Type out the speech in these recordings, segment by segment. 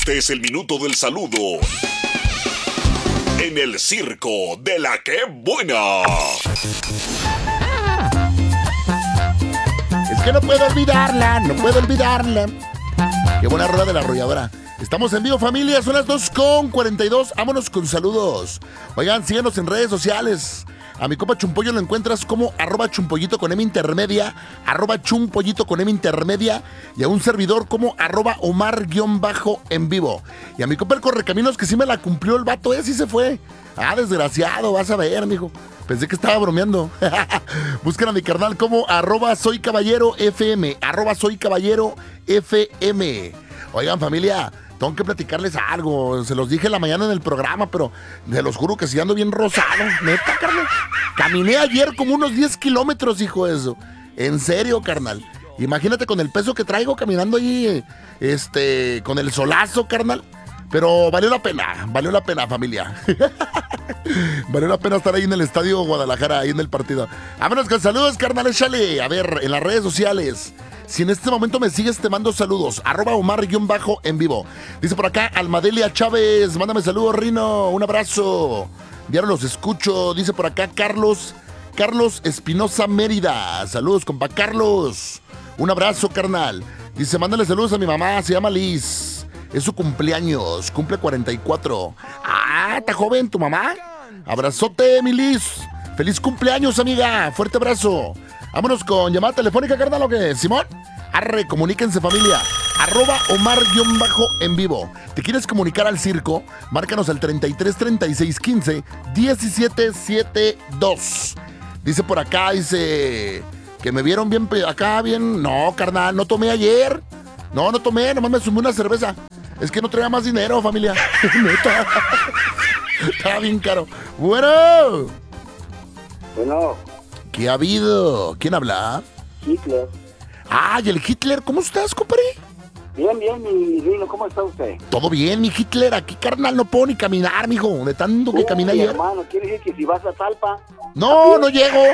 Este es el minuto del saludo en el circo de la que buena. Es que no puedo olvidarla. Qué buena rueda de la arrolladora. Estamos en vivo, familia, son las 2:42. Vámonos con saludos. Oigan, síganos en redes sociales. A mi compa Chumpollo lo encuentras como @chumpollito con M intermedia, @chumpollito con M intermedia, y a un servidor como @Omar_en vivo. Y a mi compa el Correcaminos, que sí me la cumplió el vato, sí se fue. Desgraciado, vas a ver, mijo. Pensé que estaba bromeando. Busquen a mi carnal como @soycaballerofm, @soycaballerofm. Oigan, familia, tengo que platicarles algo. Se los dije en la mañana en el programa, pero se los juro que sí ando bien rosado. Neta, carnal. Caminé ayer como unos 10 kilómetros, hijo de eso. En serio, carnal. Imagínate con el peso que traigo caminando ahí, con el solazo, carnal. Pero valió la pena, familia. Valió la pena estar ahí en el Estadio Guadalajara, ahí en el partido. Vámonos con saludos, carnal, échale. A ver, en las redes sociales. Si en este momento me sigues, te mando saludos. @Omar_en vivo. Dice por acá Almadelia Chávez. Mándame saludos, Rino. Un abrazo. Diario los escucho. Dice por acá Carlos Espinosa Mérida. Saludos, compa Carlos. Un abrazo, carnal. Dice, mándale saludos a mi mamá. Se llama Liz. Es su cumpleaños. Cumple 44. ¿Está joven tu mamá? Abrazote, mi Liz. Feliz cumpleaños, amiga. Fuerte abrazo. Vámonos con llamada telefónica, carnal, ¿o qué? ¿Simón? Arre, comuníquense, familia. @Omar_en vivo. ¿Te quieres comunicar al circo? Márcanos al 33 36 15 17 72. Dice por acá, que me vieron bien acá, bien. No, carnal, no tomé ayer. No tomé, nomás me sumé una cerveza. Es que no traía más dinero, familia. Neta. Estaba bien caro. Bueno. ¿Qué ha habido? ¿Quién habla? Hitler. ¿Y el Hitler? ¿Cómo estás, compadre? Bien, mi Rino, ¿cómo está usted? Todo bien, mi Hitler. Aquí, carnal, no puedo ni caminar, mijo. De tanto que caminé ayer. Hermano, ¿quiere decir que si vas a Talpa? No llego.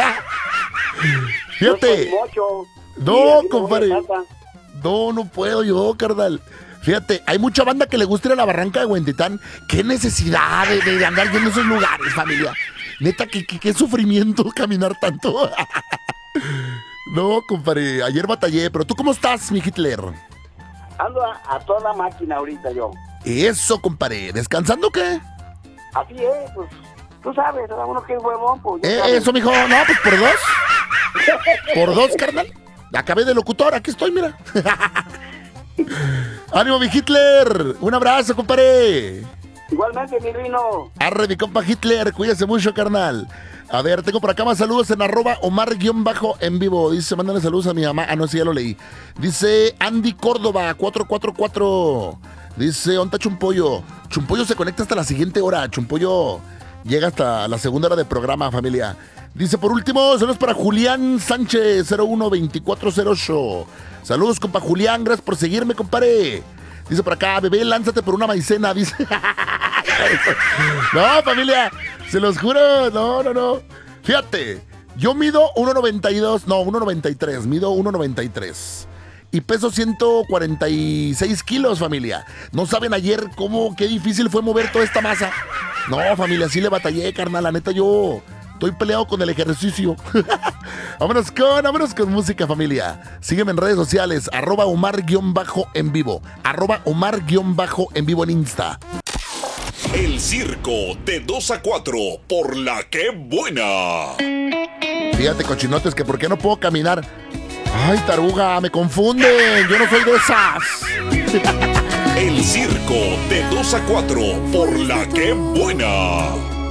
Fíjate. No, compadre. No puedo yo, carnal. Fíjate, hay mucha banda que le gusta ir a la barranca de Huentitán. Qué necesidad de andar yendo a esos lugares, familia. Neta, qué sufrimiento caminar tanto. No, compadre, ayer batallé, pero ¿tú cómo estás, mi Hitler? Ando a toda máquina ahorita yo. Eso, compadre, ¿descansando o qué? Así es, pues, tú sabes, uno que es huevón, pues. Eso, mijo, no, pues por 2. Por 2, carnal. Acabé de locutor, aquí estoy, mira. ¡Ánimo, mi Hitler! ¡Un abrazo, compadre! Igualmente, mi Rino. Arre, mi compa Hitler, cuídese mucho, carnal. A ver, tengo por acá más saludos en @Omar_en vivo. Dice, mándale saludos a mi mamá. No, sí, ya lo leí. Dice Andy Córdoba, 444. Dice, ¿dónde está Chumpollo? Chumpollo se conecta hasta la siguiente hora. Chumpollo llega hasta la segunda hora de programa, familia. Dice, por último, saludos para Julián Sánchez, 012408. Saludos, compa Julián, gracias por seguirme, compadre. Dice por acá, bebé, lánzate por una maicena, dice. No, familia, se los juro, no. Fíjate, yo mido 1.93, mido 1.93. Y peso 146 kilos, familia. No saben ayer qué difícil fue mover toda esta masa. No, familia, sí le batallé, carnal, la neta, yo estoy peleado con el ejercicio. Vámonos con música, familia. Sígueme en redes sociales, @Omar_en vivo. @Omar_en vivo en Insta. El circo de 2 a 4 por la que buena. Fíjate, cochinotes, que por qué no puedo caminar. Ay, taruga, me confunden. Yo no soy de esas. El circo de 2 a 4 por la que buena.